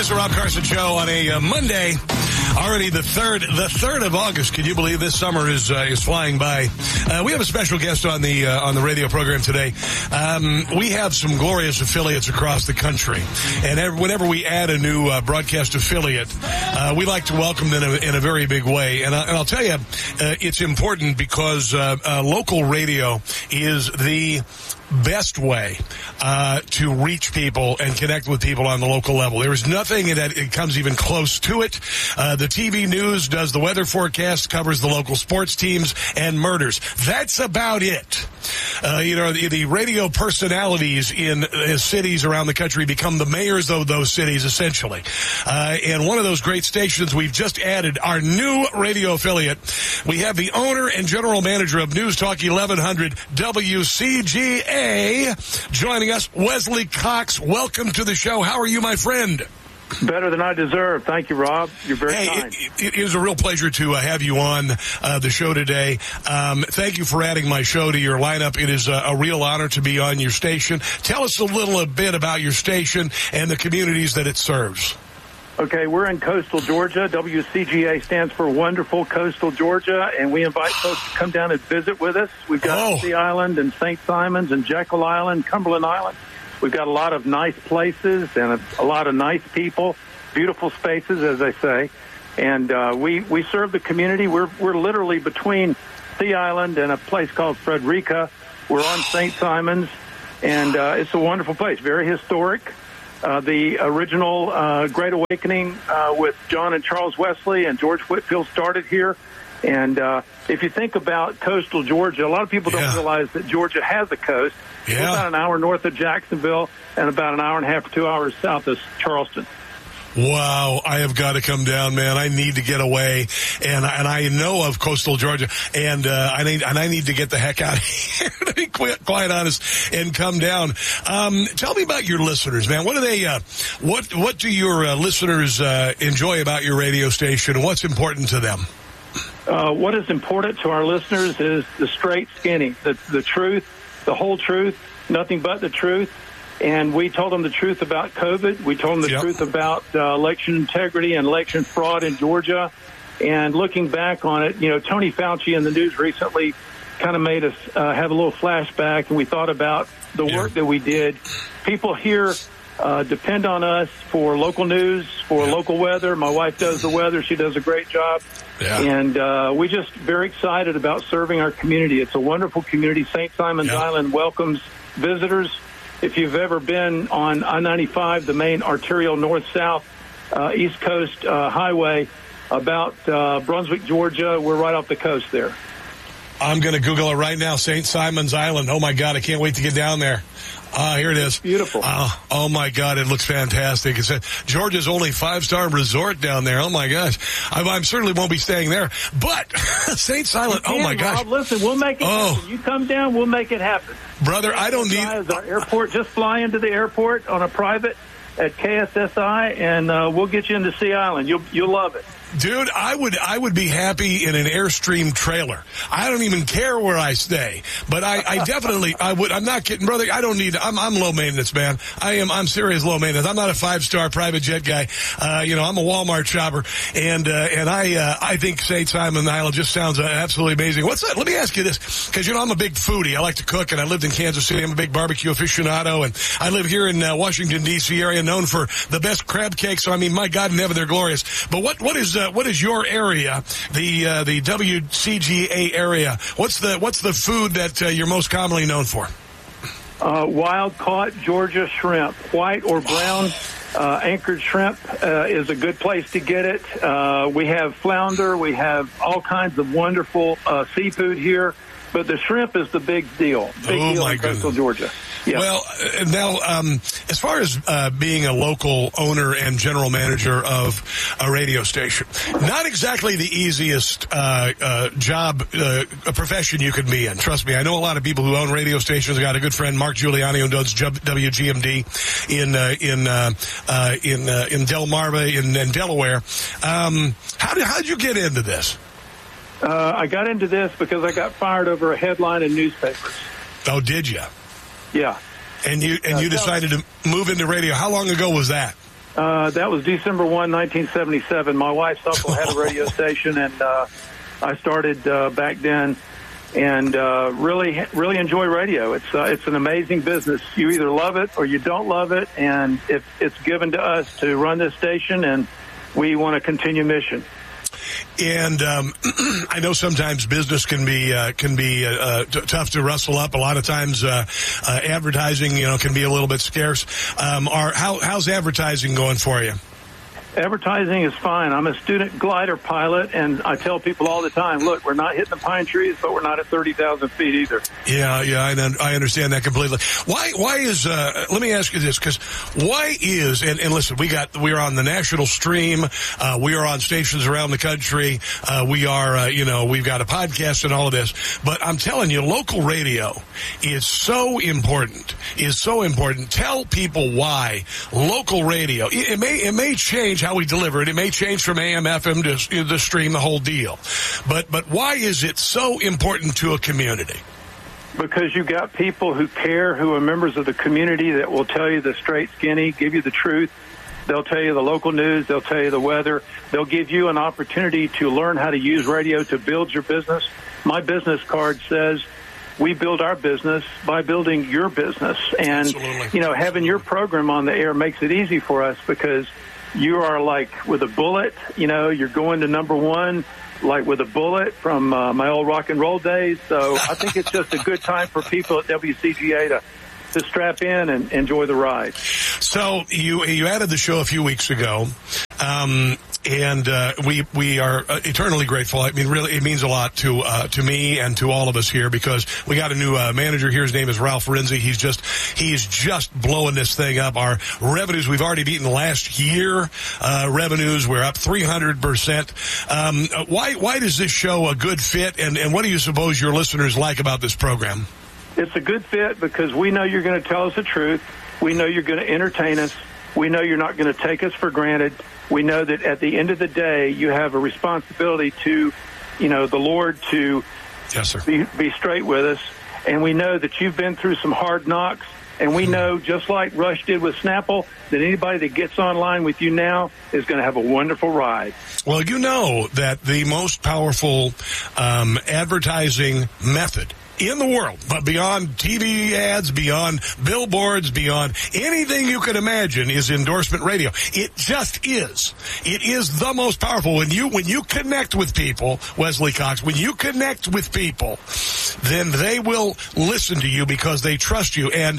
It's the Rob Carson Show on a Monday, already the 3rd of August. Can you believe this summer is flying by? We have a special guest on the radio program today. We have some glorious affiliates across the country, and whenever we add a new broadcast affiliate, we like to welcome them in a very big way. And I'll tell you, it's important because local radio is the best way to reach people and connect with people on the local level. There is nothing that it comes even close to it. The TV news does the weather forecast, covers the local sports teams and murders. That's about it. The radio personalities in cities around the country become the mayors of those cities, essentially. And one of those great stations we've just added, our new radio affiliate. We have the owner and general manager of News Talk 1100 WCGA joining us, Wesley Cox. Welcome to the show. How are you, my friend? Better than I deserve. Thank you, Rob. You're very kind. It is a real pleasure to have you on the show today. Thank you for adding my show to your lineup. It is a real honor to be on your station. Tell us a little bit about your station and the communities that it serves. Okay, we're in coastal Georgia. WCGA stands for Wonderful Coastal Georgia, and we invite folks to come down and visit with us. We've got Sea Island and St. Simons and Jekyll Island, Cumberland Island. We've got a lot of nice places and a lot of nice people, beautiful spaces, as I say. And we serve the community. We're literally between Sea Island and a place called Frederica. We're on St. Simons, and it's a wonderful place, very historic. The original Great Awakening with John and Charles Wesley and George Whitefield started here. And if you think about coastal Georgia, a lot of people don't realize that Georgia has a coast. We're about an hour north of Jacksonville and about an hour and a half to 2 hours south of Charleston. Wow, I have got to come down, man. I need to get away, and I know of coastal Georgia, and I need to get the heck out of here, to be quite honest, and come down. Tell me about your listeners, man. What do they? What do your listeners enjoy about your radio station? What's important to them? What is important to our listeners is the straight skinny, the truth, the whole truth, nothing but the truth. And we told them the truth about COVID. We told them the truth about election integrity and election fraud in Georgia. And looking back on it, Tony Fauci in the news recently kind of made us have a little flashback, and we thought about the work that we did. People here depend on us for local news, for local weather. My wife does the weather. She does a great job. And we're just very excited about serving our community. It's a wonderful community. St. Simons Island welcomes visitors. If you've ever been on I-95, the main arterial north-south East Coast highway, about Brunswick, Georgia, we're right off the coast there. I'm going to Google it right now, St. Simons Island. Oh, my God, I can't wait to get down there. Here it is. Beautiful. Oh, my God, it looks fantastic. It's Georgia's only 5-star resort down there. Oh, my gosh. I certainly won't be staying there. But St. Simons, oh, my gosh. Rob, listen, we'll make it happen. You come down, we'll make it happen. Brother, I don't need... Our airport, just fly into the airport on a private at KSSI, and we'll get you into Sea Island. You'll love it. Dude, I would be happy in an Airstream trailer. I don't even care where I stay, but I definitely, I would. I'm not kidding, brother. I don't need, I'm low maintenance, man. I'm serious low maintenance. I'm not a 5-star private jet guy. I'm a Walmart shopper, and I think St. Simons Island just sounds absolutely amazing. What's that? Let me ask you this, because, I'm a big foodie. I like to cook, and I lived in Kansas City. I'm a big barbecue aficionado, and I live here in Washington, D.C. area, known for the best crab cakes. So, I mean, my God in heaven, they're glorious. But what is your area, the WCGA area? What's the food that you're most commonly known for? Wild caught Georgia shrimp, white or brown anchored shrimp is a good place to get it. We have flounder, we have all kinds of wonderful seafood here, but the shrimp is the big deal. Big deal in coastal Georgia. Yeah. Well, now, as far as being a local owner and general manager of a radio station, not exactly the easiest job, a profession you could be in. Trust me, I know a lot of people who own radio stations. I got a good friend, Mark Giuliani, who does WGMD in Delmarva in Delaware. How did you get into this? I got into this because I got fired over a headline in newspapers. Oh, did you? Yeah. And you decided to move into radio. How long ago was that? That was December 1, 1977. My wife's uncle had a radio station, and I started back then, and really enjoy radio. It's an amazing business. You either love it or you don't love it, and it's given to us to run this station, and we want to continue mission. And I know sometimes business can be tough to rustle up. A lot of times advertising, can be a little bit scarce. How's advertising going for you? Advertising is fine. I'm a student glider pilot, and I tell people all the time, look, we're not hitting the pine trees, but we're not at 30,000 feet either. Yeah, I understand that completely. Why is, let me ask you this, because why is, and listen, we're on the national stream, we are on stations around the country, we've got a podcast and all of this, but I'm telling you, local radio is so important. Tell people why local radio, it may change how we deliver it. It may change from AM, FM to the stream, the whole deal. But why is it so important to a community? Because you got people who care, who are members of the community that will tell you the straight skinny, give you the truth. They'll tell you the local news. They'll tell you the weather. They'll give you an opportunity to learn how to use radio to build your business. My business card says, we build our business by building your business. And, Absolutely. Having your program on the air makes it easy for us because you are like with a bullet, you're going to number one, like with a bullet from my old rock and roll days. So I think it's just a good time for people at WCGA to strap in and enjoy the ride. So you added the show a few weeks ago. And we are eternally grateful. I mean, really, it means a lot to me and to all of us here because we got a new manager here. His name is Ralph Renzi. He's just blowing this thing up. Our revenues, we've already beaten last year revenues. We're up 300%. Why is this show a good fit? And what do you suppose your listeners like about this program? It's a good fit because we know you're going to tell us the truth. We know you're going to entertain us. We know you're not going to take us for granted. We know that at the end of the day, you have a responsibility to, the Lord to yes, sir. Be straight with us. And we know that you've been through some hard knocks. And we know, just like Rush did with Snapple, that anybody that gets online with you now is going to have a wonderful ride. Well, you know that the most powerful advertising method in the world, but beyond TV ads, beyond billboards, beyond anything you could imagine, is endorsement radio. It just is. It is the most powerful. When you connect with people, Wesley Cox, when you connect with people, then they will listen to you because they trust you. And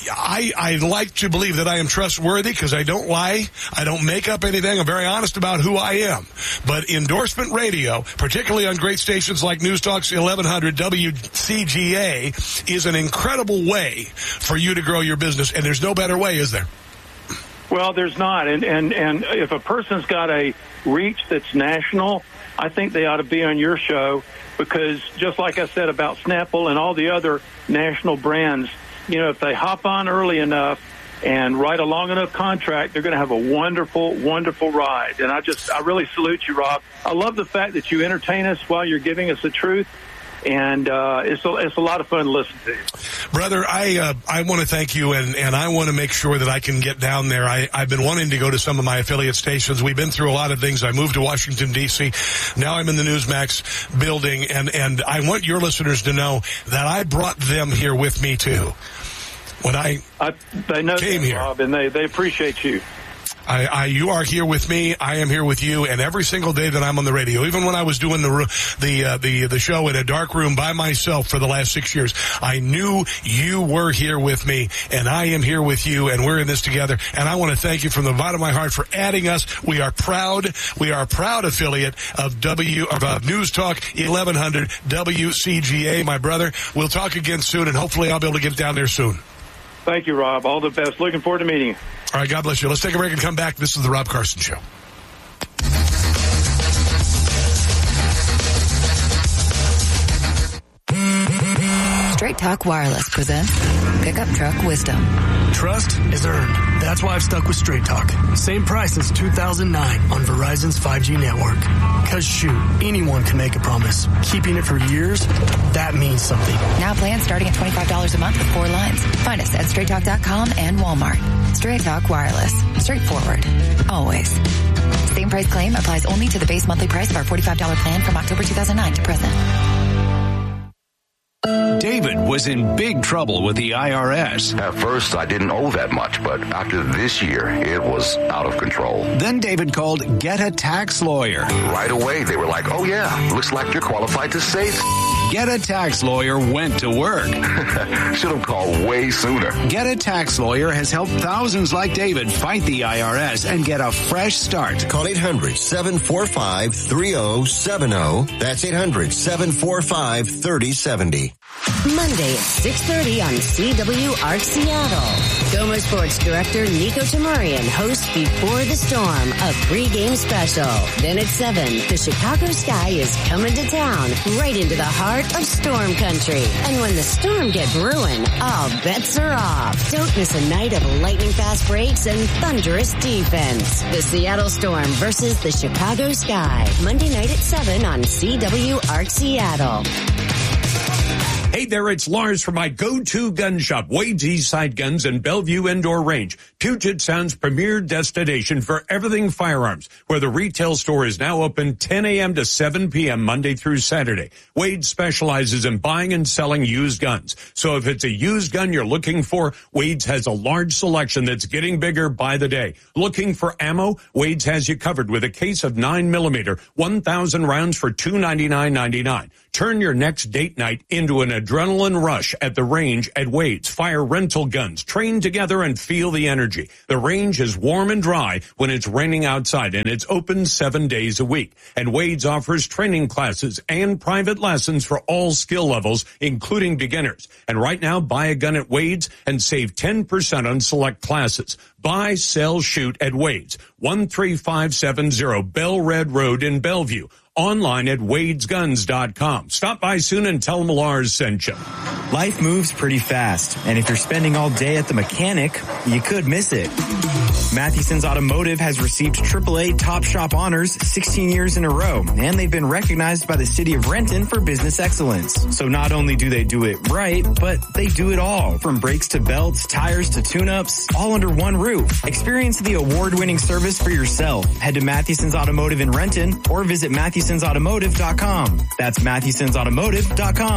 I like to believe that I am trustworthy because I don't lie. I don't make up anything. I'm very honest about who I am. But endorsement radio, particularly on great stations like News Talks 1100 WCGA, is an incredible way for you to grow your business, and there's no better way, is there? Well, there's not, and if a person's got a reach that's national, I think they ought to be on your show because just like I said about Snapple and all the other national brands, if they hop on early enough and write a long enough contract, they're going to have a wonderful, wonderful ride. And I really salute you, Rob. I love the fact that you entertain us while you're giving us the truth. And it's a lot of fun to listen to. Brother, I want to thank you, and I want to make sure that I can get down there. I've been wanting to go to some of my affiliate stations. We've been through a lot of things. I moved to Washington, D.C. Now I'm in the Newsmax building, and I want your listeners to know that I brought them here with me, too. When they know came here, Rob, and they appreciate you. You are here with me. I am here with you, and every single day that I'm on the radio, even when I was doing the show in a dark room by myself for the last 6 years, I knew you were here with me, and I am here with you, and we're in this together. And I want to thank you from the bottom of my heart for adding us. We are proud. We are a proud affiliate of News Talk 1100 WCGA. My brother, we'll talk again soon, and hopefully I'll be able to get down there soon. Thank you, Rob. All the best. Looking forward to meeting you. All right, God bless you. Let's take a break and come back. This is the Rob Carson Show. Straight Talk Wireless presents Pickup Truck Wisdom. Trust is earned. That's why I've stuck with Straight Talk. Same price since 2009 on Verizon's 5G network. Cause shoot, anyone can make a promise. Keeping it for years, that means something. Now plans starting at $25 a month with 4 lines. Find us at straighttalk.com and Walmart. Straight Talk Wireless. Straightforward. Always. Same price claim applies only to the base monthly price of our $45 plan from October 2009 to present. David was in big trouble with the IRS. At first, I didn't owe that much, but after this year, it was out of control. Then David called Get a Tax Lawyer. Right away, they were like, oh yeah, looks like you're qualified to save. Get a Tax Lawyer went to work. Should have called way sooner. Get a Tax Lawyer has helped thousands like David fight the IRS and get a fresh start. Call 800-745-3070. That's 800-745-3070. Monday at 6:30 on CWR Seattle. Gomo Sports Director Nico Tamurian hosts Before the Storm, a pregame special. Then at 7, the Chicago Sky is coming to town, right into the heart of Storm Country. And when the Storm get brewing, all bets are off. Don't miss a night of lightning-fast breaks and thunderous defense. The Seattle Storm versus the Chicago Sky. Monday night at 7 on CWR Seattle. Hey there, it's Lars from my go-to gun shop, Wade's Eastside Guns in Bellevue Indoor Range, Puget Sound's premier destination for everything firearms, where the retail store is now open 10 a.m. to 7 p.m. Monday through Saturday. Wade specializes in buying and selling used guns. So if it's a used gun you're looking for, Wade's has a large selection that's getting bigger by the day. Looking for ammo? Wade's has you covered with a case of 9mm, 1,000 rounds for $299.99. Turn your next date night into an adrenaline rush at the range at Wade's. Fire rental guns. Train together and feel the energy. The range is warm and dry when it's raining outside, and it's open 7 days a week. And Wade's offers training classes and private lessons for all skill levels, including beginners. And right now, buy a gun at Wade's and save 10% on select classes. Buy, sell, shoot at Wade's. 13570 Bell Red Road in Bellevue. Online at wadesguns.com. Stop by soon and tell them Lars sent you. Life moves pretty fast, and if you're spending all day at the mechanic, you could miss it. Matheson's Automotive has received AAA Top Shop honors 16 years in a row, and they've been recognized by the city of Renton for business excellence. So not only do they do it right, but they do it all, from brakes to belts, tires to tune-ups, all under one roof. Experience the award-winning service for yourself. Head to Matheson's Automotive in Renton or visit Matheson'sAutomotive.com. That's Matheson'sAutomotive.com.